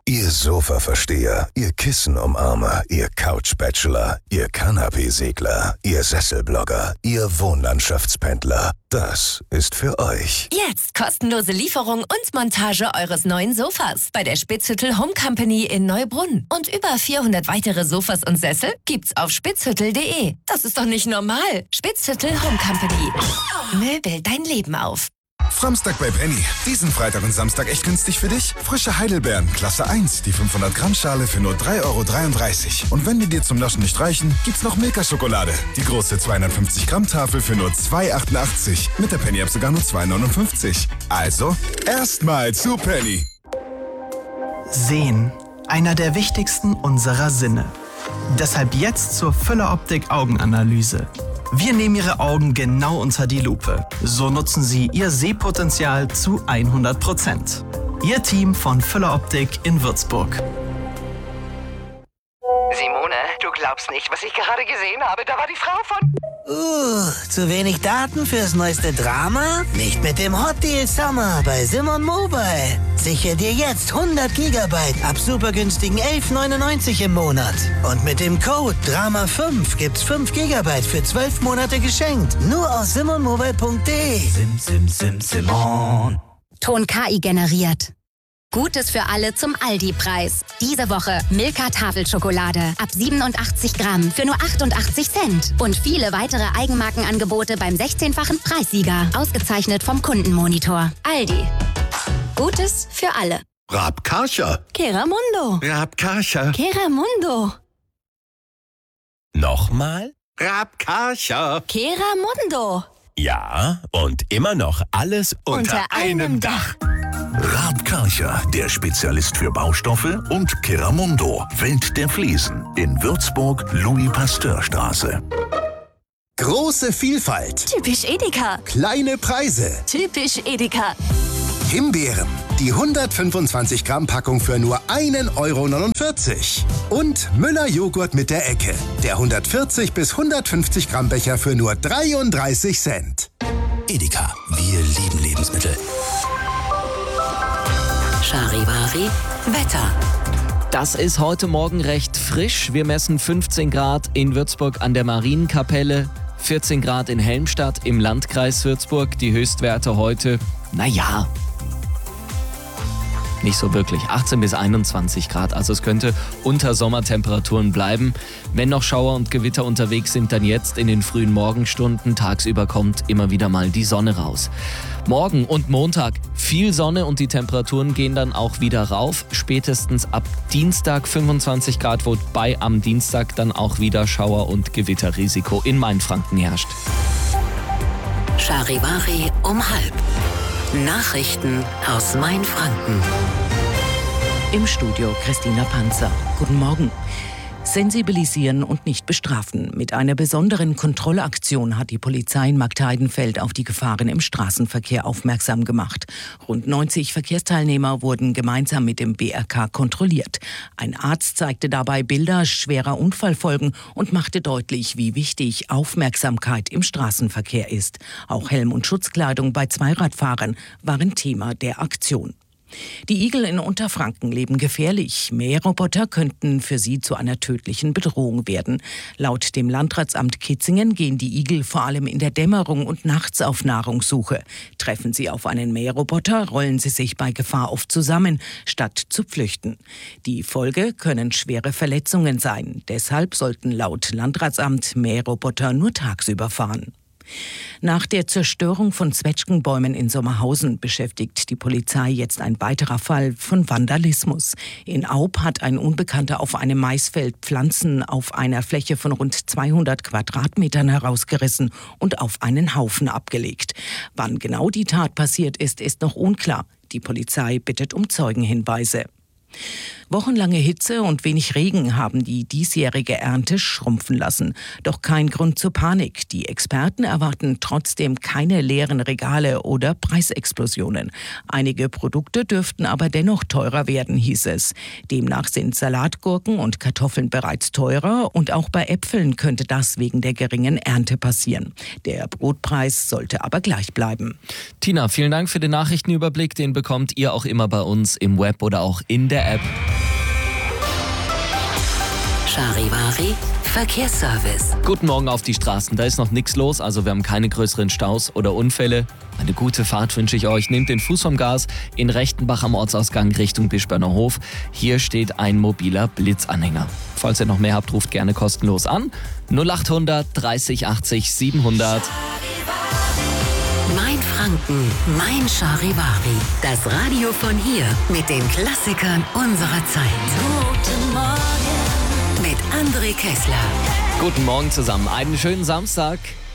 Ihr Sofa-Versteher, Ihr Kissen-Umarmer, Ihr Couch-Bachelor, Ihr Kanapé-Segler, Ihr Sesselblogger, Ihr Wohnlandschaftspendler. Das ist für euch. Jetzt kostenlose Lieferung und Montage eures neuen Sofas bei der Spitzhüttel Home Company in Neubrunn. Und über 400 weitere Sofas und Sessel gibt's auf spitzhüttel.de. Das ist doch nicht normal. Spitzhüttel Home Company. Möbel dein Leben auf. Framstag bei Penny. Diesen Freitag und Samstag echt günstig für dich? Frische Heidelbeeren, Klasse 1, die 500 Gramm Schale für nur 3,33 €. Und wenn die dir zum Naschen nicht reichen, gibt's noch Milka-Schokolade. Die große 250 Gramm Tafel für nur 2,88 €. Mit der Penny-App sogar nur 2,59 €. Also, erstmal zu Penny. Sehen. Einer der wichtigsten unserer Sinne. Deshalb jetzt zur Füller-Optik Augenanalyse. Wir nehmen Ihre Augen genau unter die Lupe. So nutzen Sie Ihr Sehpotenzial zu 100%. Ihr Team von Füller Optik in Würzburg. Simone, du glaubst nicht, was ich gerade gesehen habe. Da war die Frau von... Zu wenig Daten fürs neueste Drama? Nicht mit dem Hot Deal Summer bei Simon Mobile. Sichere dir jetzt 100 Gigabyte ab super günstigen 11,99 € im Monat. Und mit dem Code DRAMA5 gibt's 5 Gigabyte für 12 Monate geschenkt. Nur auf simonmobile.de. Simon. Ton KI generiert. Gutes für alle zum Aldi-Preis. Diese Woche Milka Tafelschokolade ab 87 Gramm für nur 88 Cent. Und viele weitere Eigenmarkenangebote beim 16-fachen Preissieger. Ausgezeichnet vom Kundenmonitor. Aldi. Gutes für alle. Raab Karcher. Keramundo. Raab Karcher. Keramundo. Nochmal? Raab Karcher. Keramundo. Ja, und immer noch alles unter einem Dach. Raab Karcher, der Spezialist für Baustoffe, und Keramundo, Welt der Fliesen, in Würzburg, Louis-Pasteur-Straße. Große Vielfalt. Typisch Edeka. Kleine Preise. Typisch Edeka. Himbeeren. Die 125 Gramm Packung für nur 1,49 € Und Müller-Joghurt mit der Ecke. Der 140 bis 150 Gramm Becher für nur 33 Cent. Edeka. Wir lieben Lebensmittel. Charivari Wetter. Das ist heute Morgen recht frisch. Wir messen 15 Grad in Würzburg an der Marienkapelle, 14 Grad in Helmstadt im Landkreis Würzburg. Die Höchstwerte heute, nicht so wirklich, 18 bis 21 Grad. Also es könnte unter Sommertemperaturen bleiben. Wenn noch Schauer und Gewitter unterwegs sind, dann jetzt in den frühen Morgenstunden. Tagsüber kommt immer wieder mal die Sonne raus. Morgen und Montag viel Sonne und die Temperaturen gehen dann auch wieder rauf. Spätestens ab Dienstag 25 Grad, wobei am Dienstag dann auch wieder Schauer- und Gewitterrisiko in Mainfranken herrscht. Charivari um 12:30. Nachrichten aus Mainfranken. Im Studio Christina Panzer. Guten Morgen. Sensibilisieren und nicht bestrafen. Mit einer besonderen Kontrollaktion hat die Polizei in Marktheidenfeld auf die Gefahren im Straßenverkehr aufmerksam gemacht. Rund 90 Verkehrsteilnehmer wurden gemeinsam mit dem BRK kontrolliert. Ein Arzt zeigte dabei Bilder schwerer Unfallfolgen und machte deutlich, wie wichtig Aufmerksamkeit im Straßenverkehr ist. Auch Helm und Schutzkleidung bei Zweiradfahrern waren Thema der Aktion. Die Igel in Unterfranken leben gefährlich. Mähroboter könnten für sie zu einer tödlichen Bedrohung werden. Laut dem Landratsamt Kitzingen gehen die Igel vor allem in der Dämmerung und nachts auf Nahrungssuche. Treffen sie auf einen Mähroboter, rollen sie sich bei Gefahr oft zusammen, statt zu flüchten. Die Folge können schwere Verletzungen sein. Deshalb sollten laut Landratsamt Mähroboter nur tagsüber fahren. Nach der Zerstörung von Zwetschgenbäumen in Sommerhausen beschäftigt die Polizei jetzt ein weiterer Fall von Vandalismus. In Aub hat ein Unbekannter auf einem Maisfeld Pflanzen auf einer Fläche von rund 200 Quadratmetern herausgerissen und auf einen Haufen abgelegt. Wann genau die Tat passiert ist, ist noch unklar. Die Polizei bittet um Zeugenhinweise. Wochenlange Hitze und wenig Regen haben die diesjährige Ernte schrumpfen lassen. Doch kein Grund zur Panik. Die Experten erwarten trotzdem keine leeren Regale oder Preisexplosionen. Einige Produkte dürften aber dennoch teurer werden, hieß es. Demnach sind Salatgurken und Kartoffeln bereits teurer und auch bei Äpfeln könnte das wegen der geringen Ernte passieren. Der Brotpreis sollte aber gleich bleiben. Tina, vielen Dank für den Nachrichtenüberblick. Den bekommt ihr auch immer bei uns im Web oder auch in der App. Charivari Verkehrsservice. Guten Morgen auf die Straßen. Da ist noch nichts los, also wir haben keine größeren Staus oder Unfälle. Eine gute Fahrt wünsche ich euch. Nehmt den Fuß vom Gas in Rechtenbach am Ortsausgang Richtung Bischberner Hof. Hier steht ein mobiler Blitzanhänger. Falls ihr noch mehr habt, ruft gerne kostenlos an. 0800 30 80 700. Mein Franken, mein Charivari. Das Radio von hier mit den Klassikern unserer Zeit. Guten Morgen mit André Kessler. Guten Morgen zusammen. Einen schönen Samstag.